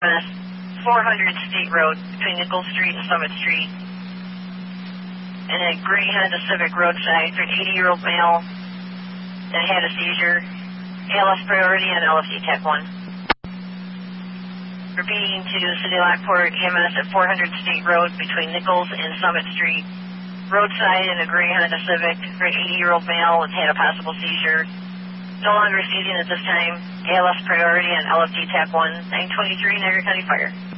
EMS, 400 State Road between Nichols Street and Summit Street. And a gray Honda Civic roadside for an 80-year-old male that had a seizure. ALS priority on LFD Tech 1. Repeating to City Lockport, EMS at 400 State Road between Nichols and Summit Street. Roadside in a gray Honda Civic for an 80-year-old male that had a possible seizure. No longer seizing at this time. ALS priority on LFD Tech 1, 923 Niagara County Fire.